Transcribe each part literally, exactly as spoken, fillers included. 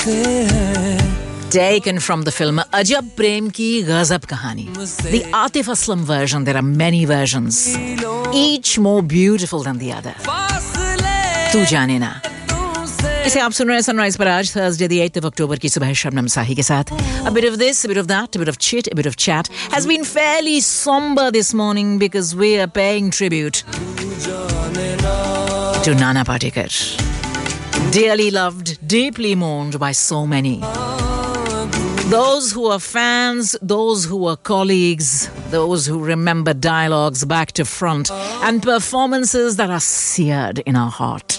Taken from the film Ajab Prem Ki Ghazab Kahani. The Atif Aslam version, there are many versions, each more beautiful than the other. Tu jaane na. इसे आप सुन रहे हैं sunrise पर आज Thursday the eighth of October की सुबह शबनम साही के साथ. A bit of this, a bit of that, a bit of chit, a bit of chat has been fairly somber this morning because we are paying tribute to Nana Patekar. Dearly loved, deeply mourned by so many. Those who are fans, those who are colleagues, those who remember dialogues back to front and performances that are seared in our heart.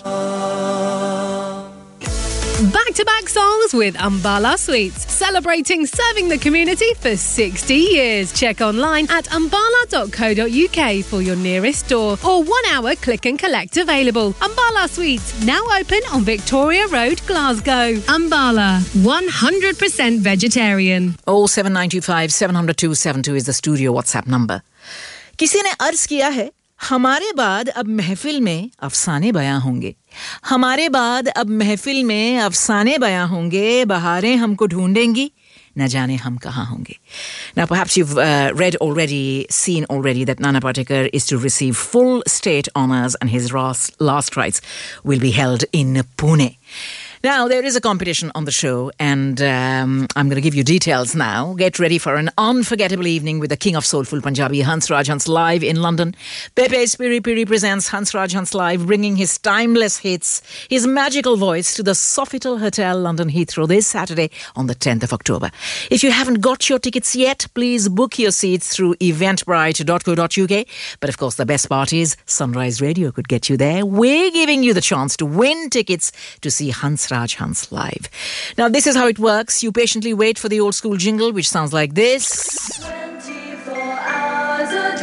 Back-to-back songs with Ambala Sweets, celebrating serving the community for sixty years. Check online at ambala dot co dot uk for your nearest store or one-hour click and collect available. Ambala Sweets, now open on Victoria Road, Glasgow. Ambala, one hundred percent vegetarian. oh seven nine two five seven zero zero two seven two is the studio WhatsApp number. किसी ने अर्ज किया है, हमारे बाद अब महफिल में अफसाने बयां होंगे. हमारे बाद अब महफिल में अफसाने बयां होंगे. बहारें हमको ढूंढेंगी, न जाने हम कहाँ होंगे. Now perhaps you've uh, read already, seen already that Nana Patekar is to receive full state honours and his last, last rites will be held in Pune. Now, there is a competition on the show, and um, I'm going to give you details now. Get ready for an unforgettable evening with the king of soulful Punjabi, Hansraj Hans, live in London. Pepe's Piri Piri presents Hansraj Hans live, bringing his timeless hits, his magical voice to the Sofitel Hotel, London Heathrow, this Saturday on the tenth of October. If you haven't got your tickets yet, please book your seats through eventbrite dot co dot uk. But of course, the best part is Sunrise Radio could get you there. We're giving you the chance to win tickets to see Hansraj Raj Hans live. Now, this is how it works. You patiently wait for the old school jingle, which sounds like this. twenty-four hours a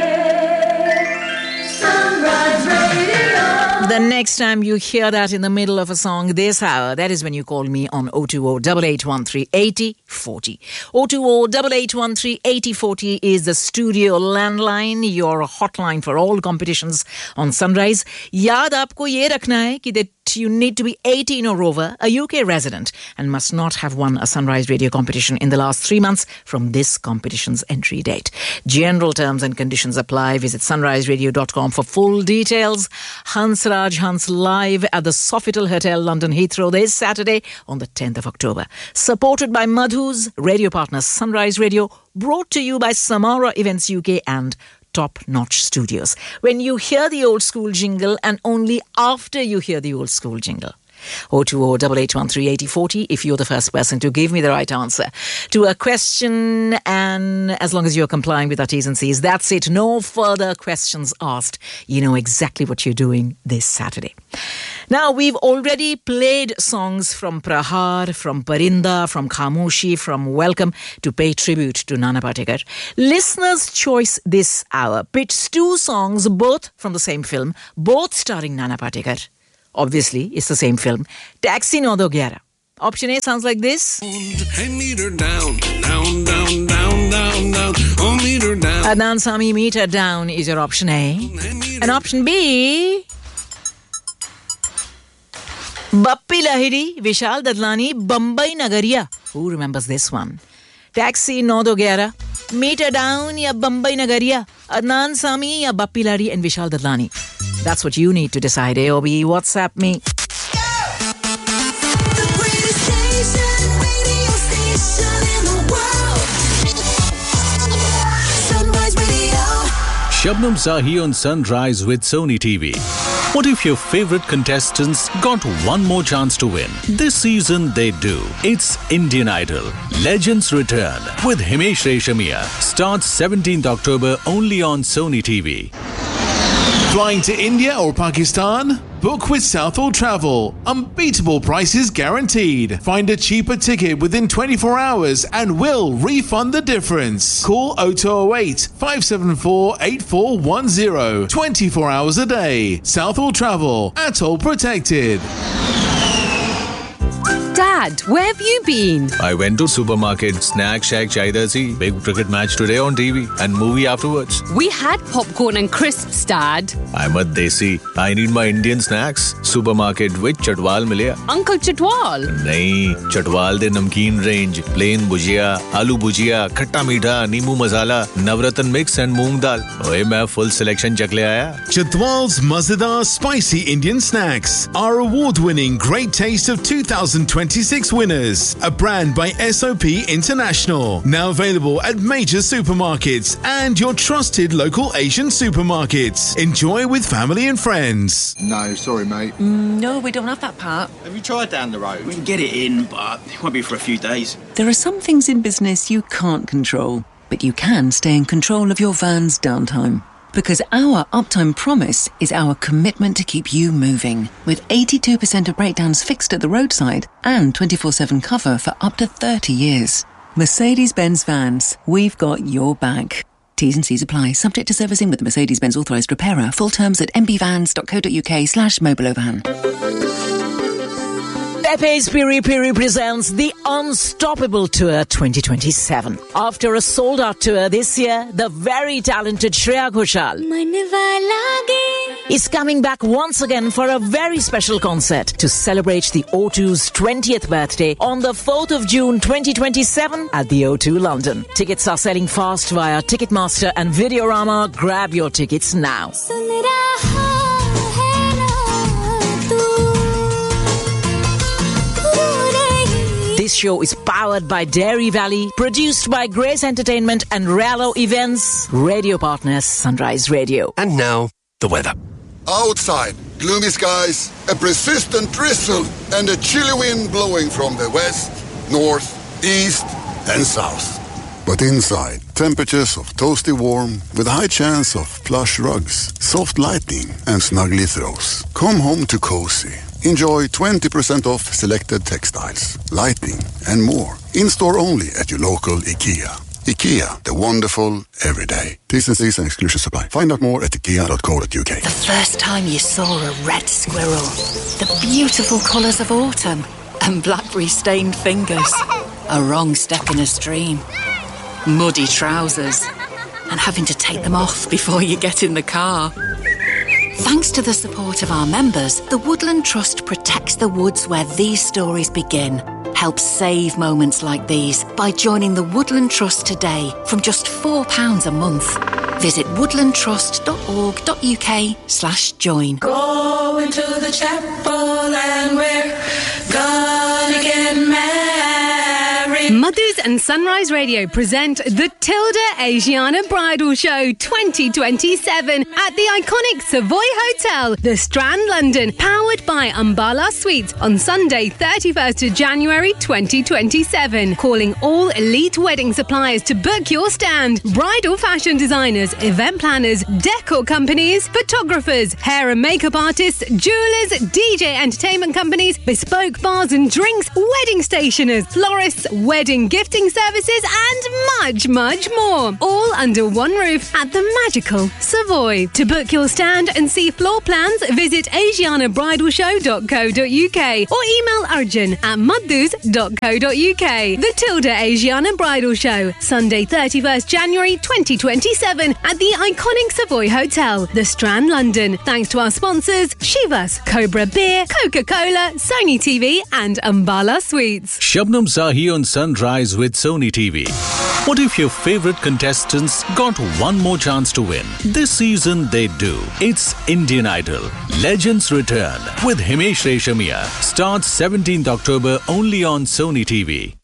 day, Sunrise Radio. The next time you hear that in the middle of a song this hour, that is when you call me on oh two oh, eight eight one three, eight oh four oh. oh two oh, eight eight one three, eight oh four oh is the studio landline, your hotline for all competitions on Sunrise. Yaad aapko ye rakhna hai ki that you need to be eighteen or over, a U K resident, and must not have won a Sunrise Radio competition in the last three months from this competition's entry date. General terms and conditions apply. Visit sunrise radio dot com for full details. Hansraj Hans live at the Sofitel Hotel, London Heathrow, this Saturday on the tenth of October. Supported by Madhu's radio partner Sunrise Radio, brought to you by Samara Events U K and Top-Notch Studios. When you hear the old school jingle and only after you hear the old school jingle. oh two oh, eight eight one three, eight oh four oh if you're the first person to give me the right answer to a question, and as long as you're complying with our T's and C's, that's it. No further questions asked. You know exactly what you're doing this Saturday. Now, we've already played songs from Prahar, from Parinda, from Khamoshi, from Welcome to pay tribute to Nana Patekar. Listener's choice this hour pits two songs, both from the same film, both starring Nana Patekar. Obviously, it's the same film. Taxi nine two one one. Option A sounds like this. Hey, meter down, down, down, down, down, down. Oh, meter down. Adnan Sami, Meter Down is your option A. And option B... Bappi Lahiri, Vishal Dadlani, Bombay Nagariya. Who remembers this one? Taxi nine two one one. Meter Down ya Bombay Nagariya. Adnan Sami ya Bappi Lahiri and Vishal Dadlani. That's what you need to decide. A or B, WhatsApp me. The greatest station, radio station in the world. Sunrise Radio. Shabnam Zahi on Sunrise with Sony T V. What if your favorite contestants got one more chance to win? This season they do. It's Indian Idol. Legends Return with Himesh Reshamia. Starts seventeenth October only on Sony T V. Flying to India or Pakistan? Book with Southall Travel. Unbeatable prices guaranteed. Find a cheaper ticket within twenty-four hours and we'll refund the difference. Call oh two oh eight, five seven four, eight four one oh. twenty-four hours a day. Southall Travel. Atoll protected. Dad, Dad, where have you been? I went to supermarket, snack shack chahida si. Big cricket match today on T V and movie afterwards. We had popcorn and crisps, Dad. I'm a desi. I need my Indian snacks. Supermarket with Chatwal milya. Uncle Chatwal. नहीं, Chatwal de namkeen range, plain bhujia, aloo bhujia, khatta meetha, neemu masala, navratan mix and moong dal. Oye, मैं full selection चख ले आया. Chatwal's Mazadar Spicy Indian Snacks are award-winning Great Taste of two thousand twenty-six winners. A brand by S O P International. Now available at major supermarkets and your trusted local Asian supermarkets. Enjoy with family and friends. No, sorry, mate. Mm, no, we don't have that part. Have you tried down the road? We can get it in, but it won't be for a few days. There are some things in business you can't control, but you can stay in control of your van's downtime. Because our uptime promise is our commitment to keep you moving. With eighty-two percent of breakdowns fixed at the roadside and twenty-four seven cover for up to thirty years. Mercedes-Benz Vans, we've got your back. T's and C's apply. Subject to servicing with the Mercedes-Benz authorised repairer. Full terms at m b vans dot co dot u k slash mobilovan. Pepe's Piri Piri presents the Unstoppable Tour twenty twenty-seven. After a sold-out tour this year, the very talented Shreya Ghoshal is coming back once again for a very special concert to celebrate the O two's twentieth birthday on the fourth of June twenty twenty-seven at the O two London. Tickets are selling fast via Ticketmaster and Videorama. Grab your tickets now. This show is powered by Dairy Valley, produced by Grace Entertainment and Rallo Events, radio partners Sunrise Radio. And now, the weather. Outside, gloomy skies, a persistent drizzle, and a chilly wind blowing from the west, north, east, and south. But inside, temperatures of toasty warm with a high chance of plush rugs, soft lighting, and snuggly throws. Come home to cozy. Enjoy twenty percent off selected textiles, lighting, and more. In-store only at your local IKEA. IKEA, the wonderful everyday. T's and C's and exclusions apply. Find out more at ikea dot co dot u k. The first time you saw a red squirrel, the beautiful colours of autumn, and blackberry-stained fingers. A wrong step in a stream, muddy trousers, and having to take them off before you get in the car. Thanks to the support of our members, the Woodland Trust protects the woods where these stories begin. Help save moments like these by joining the Woodland Trust today from just four pounds a month. Visit woodland trust dot org dot u k slash join. Go into the chapel and we're gonna get married. Madhus and Sunrise Radio present the Tilda Asiana Bridal Show twenty twenty-seven at the iconic Savoy Hotel, The Strand, London, powered by Ambala Suites on Sunday, thirty-first of January twenty twenty-seven. Calling all elite wedding suppliers to book your stand. Bridal fashion designers, event planners, decor companies, photographers, hair and makeup artists, jewelers, D J entertainment companies, bespoke bars and drinks, wedding stationers, florists, wedding gifting services, and much, much more. All under one roof at the magical Savoy. To book your stand and see floor plans, visit asiana bridal show dot co dot u k or email Arjun at madhus dot co dot u k. The Tilda Asiana Bridal Show, Sunday, thirty-first of January twenty twenty-seven at the iconic Savoy Hotel, The Strand, London. Thanks to our sponsors, Chivas, Cobra Beer, Coca-Cola, Sony T V, and Ambala Suites. Shabnam Sahi on Sunrise with Sony T V. What if your favorite contestants got one more chance to win? This season they do. It's Indian Idol. Legends Return with Himesh Reshammiya. Starts seventeenth of October only on Sony T V.